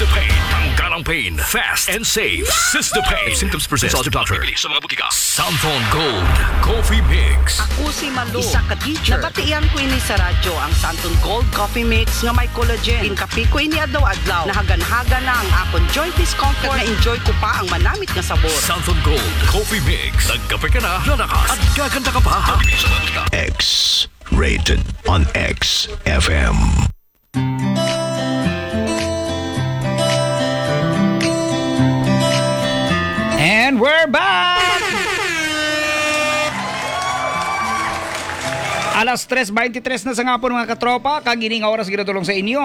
Sistapain. Tanggalang pain. Fast and safe. Sistapain. If symptoms persist, consult your doctor. Sa mga butika. Santon Gold Coffee Mix. Ako si Malu, isa ka teacher. Nabatian ko ini sa radyo ang Santon Gold Coffee Mix nga may collagen. Inkapi ko ini adlaw-adlaw. Nahagan-hagan na ang akon joint discomfort na enjoy ko pa ang manamit nga sabor. Santon Gold Coffee Mix. Nagkape ka na, lalakas, at gaganda ka pa. Sa mga butika. X-rated on XFM. And we're back! Alas 3:23 na sa nga po mga katropa. Kagining oras ginatulong sa inyo.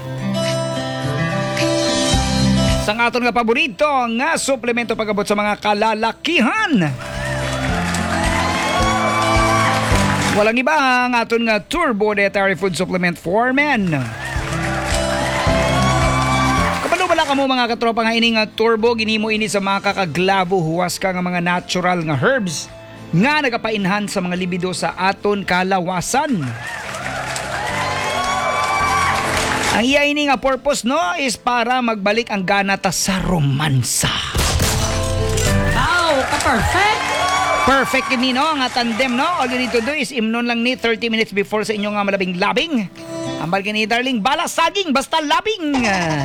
Sa nga aton nga paborito nga suplemento pagabot sa mga kalalakihan. Walang iba ang aton nga Turbo Dietary Food Supplement for Men. Wala ka mo mga katropa nga ini nga turbo, ginimo ini sa mga kakaglabo huwas ka nga mga natural nga herbs nga nagapainhan sa mga libido sa aton kalawasan. Ang iya ini nga purpose no is para magbalik ang gana ta sa romansa. Wow, ka-perfect! Perfect ini no, nga tandem no. All you need to do is imnon lang ni 30 minutes before sa inyong nga malabing-labing. Ambal kini darling, bala saging basta labing.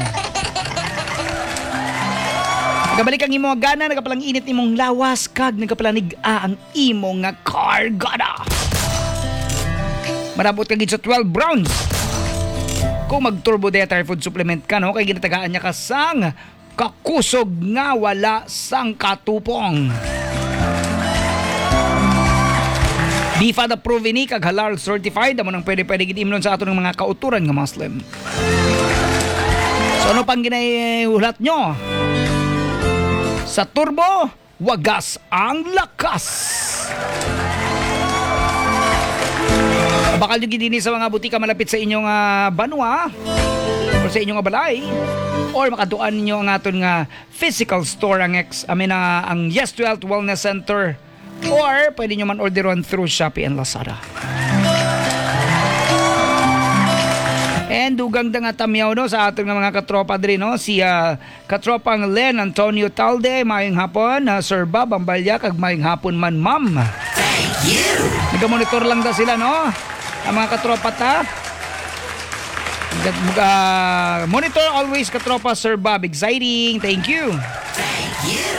Nagabalik ang imong gana, nagapalang init imong lawas, kag nagapalanig ang imong nga kargada. Marabot ka gid sa 12 rounds. Kung mag-turbo dietary food supplement ka, no, kay ginatagaan niya ka sang kakusog nga wala sang katupong. BIFAD approved ini kag halal certified, amo nang pwede gid imnon sa aton ng mga kauturan nga Muslim. So ano pang ginahulat nyo? Sa turbo, wagas ang lakas. Bakal nyo gidini sa mga butika malapit sa inyong banwa o sa inyong balay, or makaduan ninyo ang aton nga physical store ang ang Yes to Health Wellness Center, or pwede nyo man orderon through Shopee and Lazada. And dugang da nga tamyaw no sa ating mga katropa diri no, si katropang Len Antonio Talde, mayong hapon, Sir Bob Ambalya, kag mayong hapon man ma'am. Thank you. Naga-monitor lang da sila no, ang mga katropa ta. Monitor always katropa Sir Bob, exciting. Thank you. Thank you.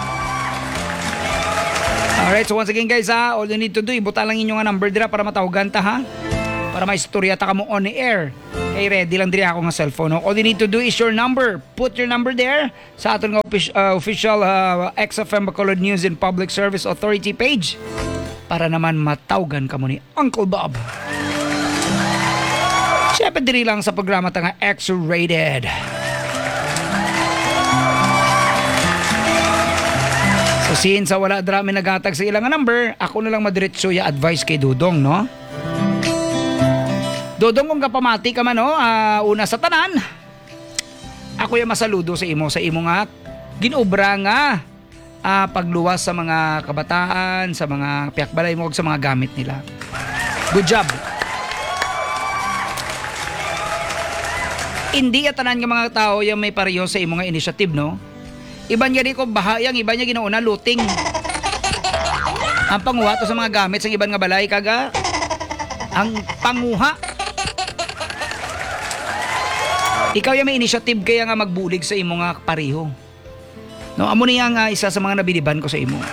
Alright, so once again guys all you need to do, ibuta lang inyong number dira para matawagan ta ha. Para may istorya ta ka mo on the air. Kay ready lang diri ako nga cellphone. No? All you need to do is your number. Put your number there sa aton nga official XFM Bacolod News and Public Service Authority page para naman matawgan ka mo ni Uncle Bob. Siyempre diri lang sa programa ta nga X-Rated. So since wala drami nagatag sa ilang number, ako na lang madiretso ya advice kay Dudong no. Dodong kung kapamati ka man no, una sa tanan, ako yung masaludo sa imo nga ginobra nga pagluwas sa mga kabataan, sa mga piyakbalay mo, sa mga gamit nila. Good job. Hindi tanan nga mga tao yung may pareho sa imo nga initiative no. Iban nga di ko bahayang, iban niya ginauna looting. Ang panguha to sa mga gamit sa iban nga balay kaga ang panguha. Ikaw yung may initiative kaya nga magbulig sa imo nga pareho. No, amo niya nga isa sa mga nabiliban ko sa imo.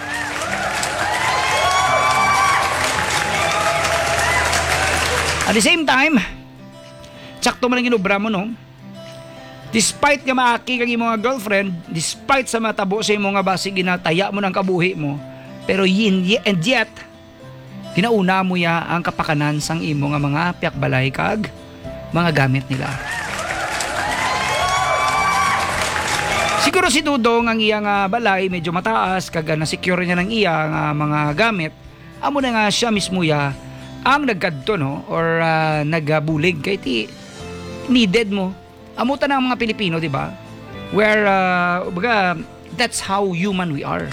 At the same time, sakto man ang ginobra mo no. Despite nga maaki kang imo nga girlfriend, despite sa matabo sa imo nga basig ginataya mo ng kabuhi mo, pero and yet ginauna mo ya ang kapakanan sang imo nga mga piyakbalay kag mga gamit nila. Siguro si Dudong ang iyang balay medyo mataas kag na-secure niya ng iyang mga gamit. Amo na nga siya mismo ya ang nagkadto no or nagabulig kay ti needed mo. Amo ta ng mga Pilipino, di ba? Where that's how human we are.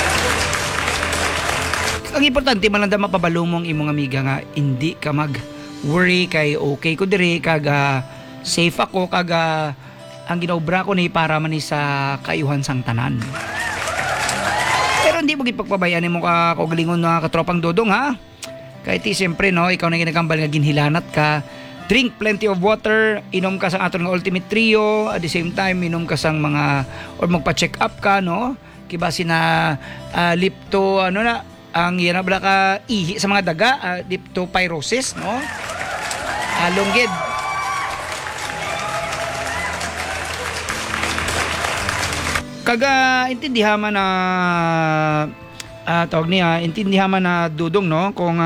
Ang importante man lang da mapabalo mo ang imong amiga nga hindi ka worry kay okay ko diri kag safe ako kag ang ginaobra ko ni para man ni sa kaayuhan sang tanan. Pero hindi mo gid pagpabayaan mo ka kaugalingon na katropang dodong ha. Kahit siyempre no, ikaw na ginagambal nga ginhilanat ka. Drink plenty of water, inom ka sang aton nga ultimate trio, at the same time inom ka sang mga or magpa-check up ka no. Kibasi na lipto ano na ang yan na ka ihi sa mga daga, leptopyrosis no. Longgid. Kaga intindihan man na tawag niya, intindihan man na dudong no kung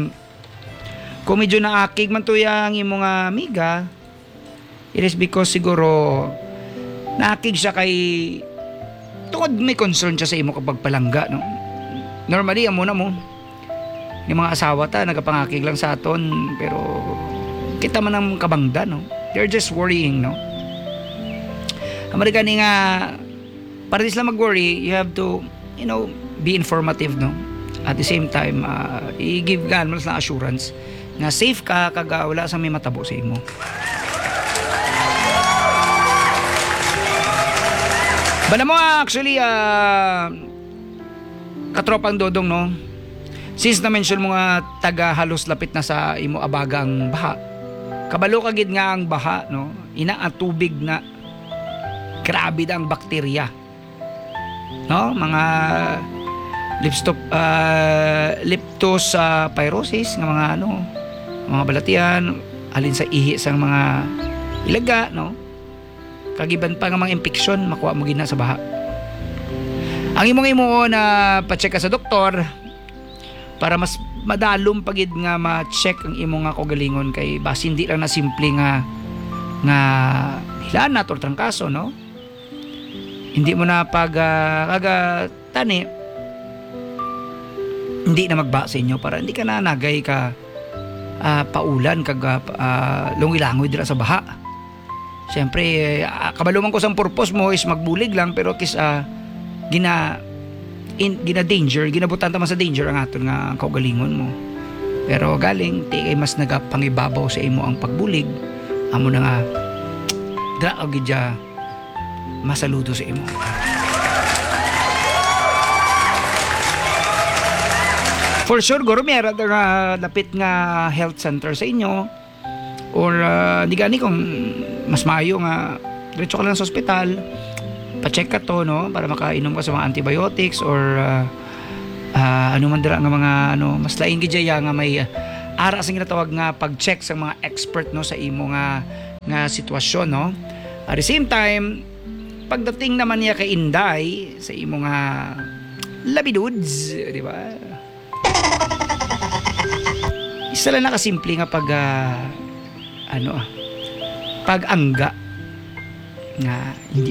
medyo naakig man to yang imong amiga, it is because siguro naakig siya kay tungod may concern siya sa imo kapag palangga no. Normally amo na mo yung mga asawa ta nagapangakig lang sa aton pero kita man ang kabangda no. They're just worrying no. Amerikani nga para di sila mag-worry, you have to, be informative, no? At the same time, i-give gan mas na assurance na safe ka kag wala sa may matabo sa imo. Bala mo actually, katropang dodong, no? Since na-mention mo nga taga halos lapit na sa imo abagang baha, kabalo kagid nga ang baha, no? Ina ang tubig na grabe ang bakterya. No, mga leptopyrosis nga mga mga balatian alin sa ihi sang mga ilaga no. Kagiban pa nga mga infeksyon makuha mo gina sa baha. Ang imong na pa-check ka sa doktor para mas madalom pagid nga ma-check ang imong nga kaugalingon kay bas hindi lang na simple nga hilanat or trangkaso no. Hindi mo na tani hindi na magba sa inyo para hindi ka na nagay ka paulan kag lungi-langoy dira sa baha. Siyempre kabaluman ko sang purpose mo is magbulig lang pero gina danger, ginabutan ta man sa danger ang aton nga kaugalingon mo. Pero galing ti kay mas nagapangibabaw sa imo ang pagbulig amo na nga dra gidya masaludo sa imo. For sure, guro meron nga lapit nga health center sa inyo or di gani kung mas maayo nga diretso ka lang sa ospital pa-check ka to no para makainom ka sa mga antibiotics or ano man dira nga mga mas laing gidya nga may ara sa ginatawag nga pag-check sa mga expert no sa imo nga sitwasyon no. At the same time pagdating naman niya kay Inday sa imo nga labidudes, di ba? Isa lang nakasimple nga pag-angga nga hindi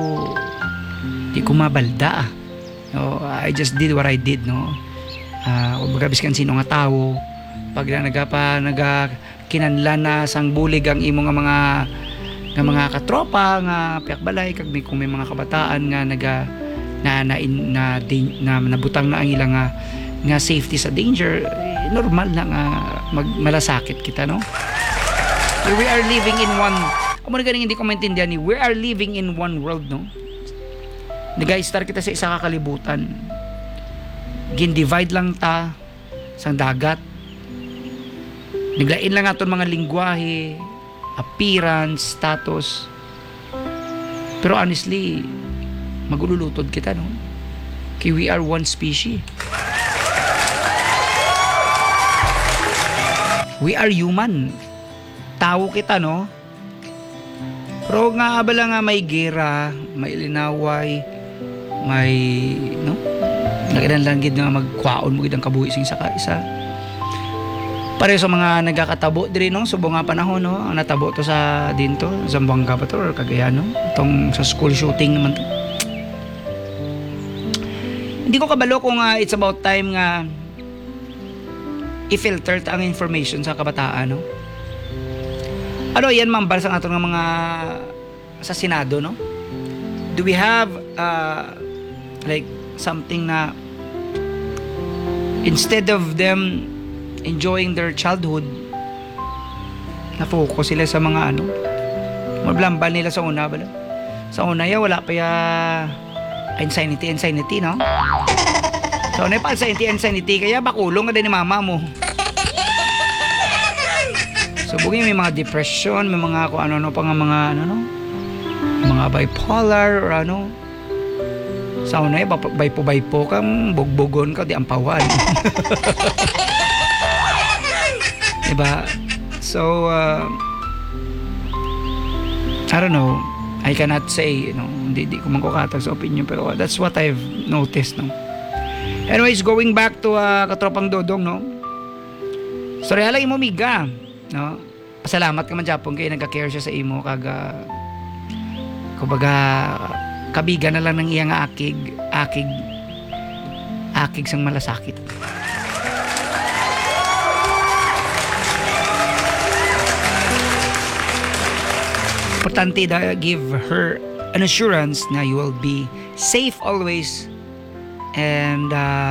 ko mabalda no, I just did what I did no. Kumbaga biskan sino nga tao pag kinanlan na sang bulig ang imo nga mga katropa nga piakbalay kag kung may mga kabataan nga nabutang na ang ilang nga safety sa danger, normal na nga malasakit kita no. We are living in one hindi ko maintindihan ni we are living in one world no. Nag-start kita sa isa ka kalibutan. Gin-divide lang ta sang dagat. Naglain lang aton mga lingwahe, appearance, status. Pero honestly, magululutod kita, no? Kaya we are one species. We are human. Tao kita, no? Pero nga abala nga may gera, may linaway, may, no? Nagdanlanggid nga magkwaon mo gid ang kabuhi sing saka isa. Pare sa mga nagakatabo diri no subong nga panahon no ang natabo to sa dinto Zamboanga pa to or Cagayan no tong sa school shooting naman to. Hindi ko kabalo kung it's about time nga i-filter ta ang information sa kabataan no. Ano yan mambal sa aton nga mga sa Senado no. Do we have like something na instead of them enjoying their childhood Na-focus sila sa mga ano. Mablambal nila sa una. Bala. Sa una ya, wala pa ya anxiety, no? Sa una pa anxiety, kaya bakulong ka din ni mama mo. So, bugin may mga depression, may mga kung ano-ano pa nga mga ano, no? Mga bipolar or ano. Sa una ya, baypo kang bugbugon ka, di ampawan. Diba? So, I don't know. I cannot say, hindi ko man kukatag sa opinion, pero that's what I've noticed, no? Anyways, going back to katropang Dodong, no? So, realay mo, miga, no? Pasalamat ka man, Japon, kaya nagka-care siya sa imo, kumbaga, kabiga na lang ng iyang akig sang malasakit. Importante na give her an assurance na you will be safe always and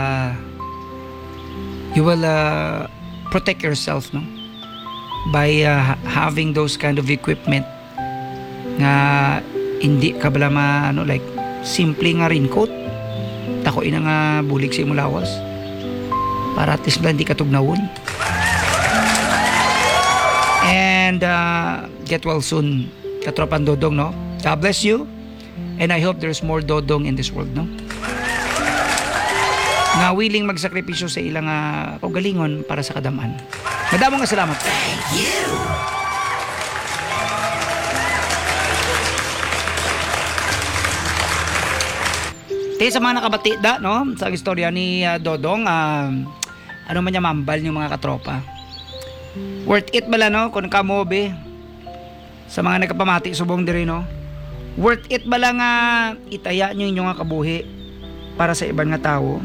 you will protect yourself, no, by having those kind of equipment nga hindi ka bala like simple nga raincoat takoy na nga bulig sa imo lawas para at least hindi ka tugnawon. And get well soon, Katropang Dodong, no? God bless you. And I hope there's more Dodong in this world, no? Nga willing magsakripisyo sa ilang kaugalingon para sa kadaman. Madamong nga salamat. Thank you. Tayo sa mga nakabati da, no? Sa istorya ni Dodong, ano man niya mambal yung mga katropa. Worth it bala, no? Kung kamobe sa mga nagkapamati subong diri, no? Worth it bala nga itaya nyo inyong nga kabuhi para sa ibang nga tao?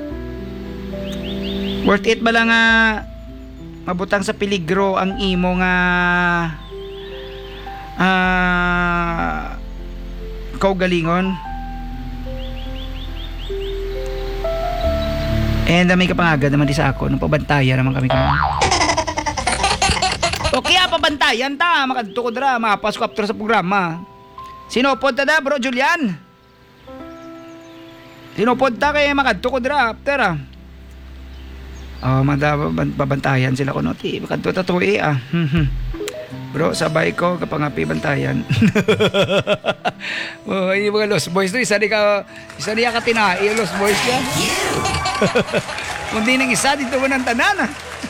Worth it bala nga mabutang sa peligro ang imo nga kaugalingon? And may kapangagad naman di sa ako nung pabantayan naman kami. Okay, pabantayan ta, makadto ko dira, mapasok after sa programa. Sinopod ta da, bro Julian? Sinopod ta kay makadto ko dira after pabantayan sila ko no, ti makadto ta tuwi Bro, sabay ko kapangapi bantayan. Oh, yung mga Lost Boys to, isa niya ka tinai, Lost Boys yan. Kundi nang isa, dito mo ng tanan.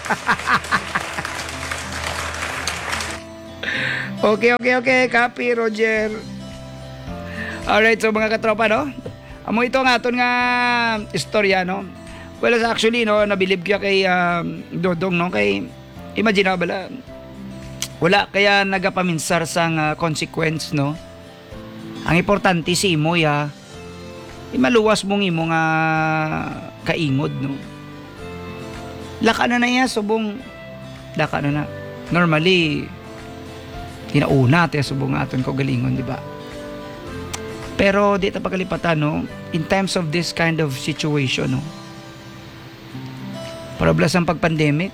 Okay, copy, Roger. Alright, so mga katropa, no? Amo ito nga, ito nga istorya, no? Well, actually, no, nabilib kaya kay Dodong, no? Kay, imagine na bala, wala kaya nagapaminsar sang consequence, no? Ang importante si imo ya, maluwas mong imo nga kaingod, no? Laka na na ya, subong, laka na na. Normally, tinauna tayo subong aton ko galingon, di ba? Pero di ta pagkalipatan, no? In times of this kind of situation, no? Parablas ang pag-pandemic,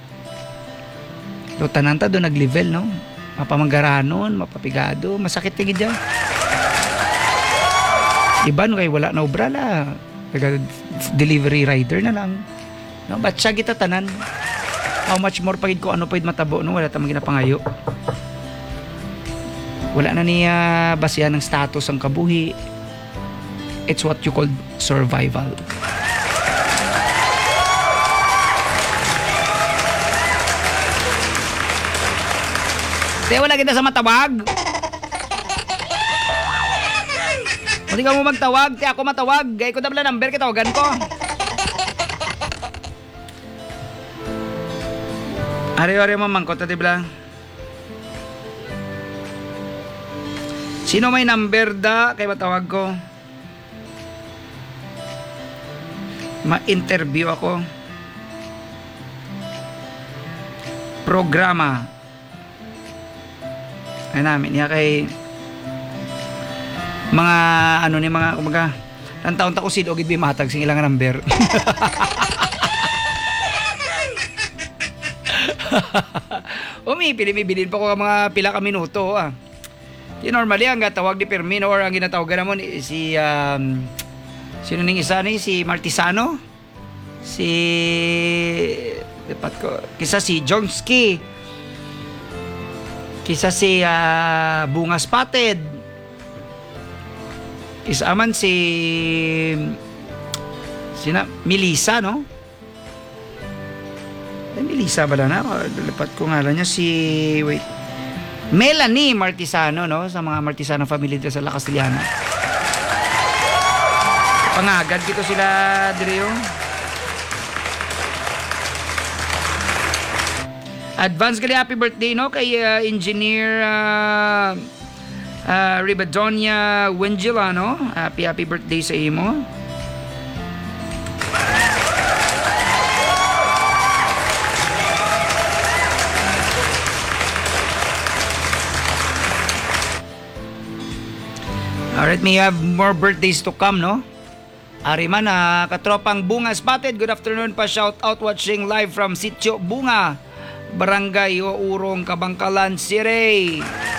do tananta do nag-level, no? Mapamanggaranon, mapapigado, masakit tigid dyan. Iban kay wala na obra la. Delivery rider na lang. No, but siya kita tanan. How much more pagid ko ano pagid matabo, no? Wala tamang ginapangayo. Wala na niya basihan ng status ang kabuhi. It's what you call survival. Di wala kita sa matawag. Hindi ka mo magtawag, di ako matawag. Gaya ko dabla number, kitawagan ko. Ari-ari mo mangkot na dibla. Sino may number da, kay matawag ko. Ma-interview ako. Programa. Ay namin niya kay mga ano ni mga kumaga ang taon ta ko sid ogid bi matag sing ilang number. Pilibilin pa ko ang mga pila ka minuto. Di normally, ang tawag ni Permino or ang ginatawagan naman si, sino ning isa ni? Si Martisano? Kisa si Jonski. Kisa si Bunga Spotted. Kisa man si Melissa, no? Melissa ba na? Lipat ko ngalan niya Melanie Martisano, no? Sa mga Martisano family dito sa La Castellana. Pangagad dito sila Drio. Advance kali happy birthday, no? Kay Engineer Ribadonia Wengila, no? Happy birthday sa imo. Alright, may have more birthdays to come, no? Ariman, katropang Bunga Spotted. Good afternoon pa. Shout out watching live from Sitio Bunga, Barangay Urong, Kabangkalan City.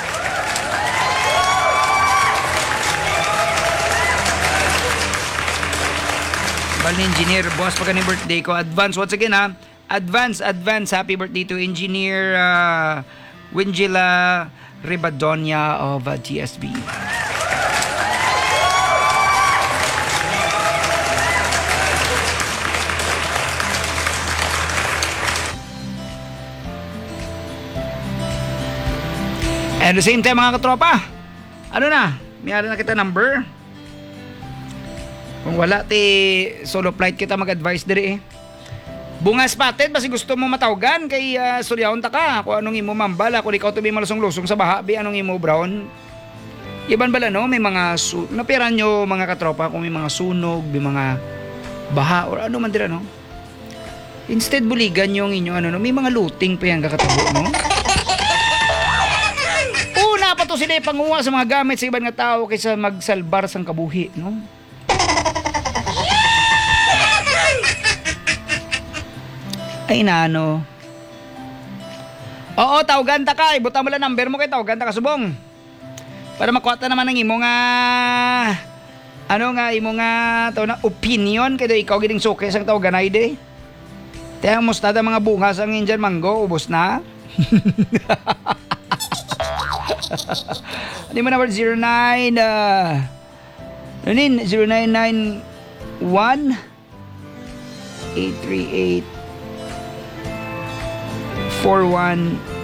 Bali engineer, boss pag birthday ko. Advance once again Advance happy birthday to Engineer Wingila Ribadonia of TSB. And at the same time mga katropa, mayroon na kita number. Kung wala solo flight kita mag-advise diri Bunga Spotted, basi gusto mo matawagan kay Suryaon ta ka. Kung anong imo mambala, kung ikaw tubi malusong-lusong sa baha, anong imo brown. Iban bala no, may mga napiran nyo mga katropa kung may mga sunog, may mga baha or ano man dira no. Instead buligan yung inyong may mga looting pa yan kakatabo no. Pa to sila panguha sa mga gamit sa ibang nga tao kaysa magsalbar sang kabuhi, no? Ay Oo, tawagan ta ka. Ibuta mo lang number mo kay tawagan ta ka subong. Para makuha ta naman ng imo nga opinion kay ikaw gining suki sang tawagan ay de. Tayang mustada mga bunga sang Indian mango ubos na. Ano mo number 09 0991 838 41